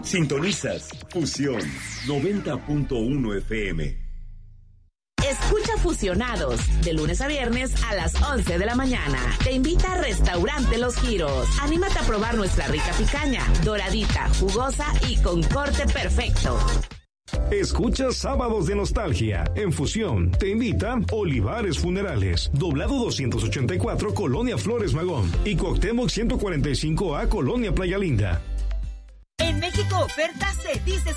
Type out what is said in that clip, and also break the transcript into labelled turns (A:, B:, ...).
A: Sintonizas Fusión 90.1 FM.
B: Escucha Fusionados de lunes a viernes a las 11 de la mañana. Te invita a Restaurante Los Giros. Anímate a probar nuestra rica picaña, doradita, jugosa y con corte perfecto.
C: Escucha Sábados de Nostalgia. En Fusión te invita Olivares Funerales, Doblado 284, Colonia Flores Magón, y Cuauhtémoc 145A, Colonia Playa Linda.
D: En México Ofertas se dice